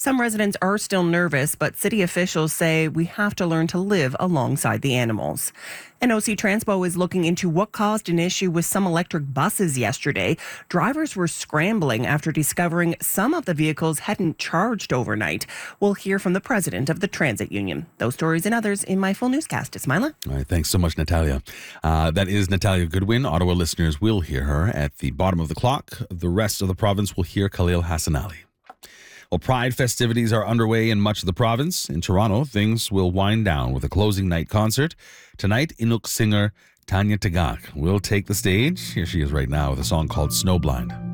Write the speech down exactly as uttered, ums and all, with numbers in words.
Some residents are still nervous, but city officials say we have to learn to live alongside the animals. And O C Transpo is looking into what caused an issue with some electric buses yesterday. Drivers were scrambling after discovering some of the vehicles hadn't charged overnight. We'll hear from the president of the transit union. Those stories and others in my full newscast. Ismaila. All right, thanks so much, Natalia. Uh, that is Natalia Goodwin. Ottawa listeners will hear her at the bottom of the clock. The rest of the province will hear Khalil Hassan Ali. Well, Pride festivities are underway in much of the province. In Toronto, things will wind down with a closing night concert. Tonight, Inuk singer Tanya Tagaq will take the stage. Here she is right now with a song called Snowblind.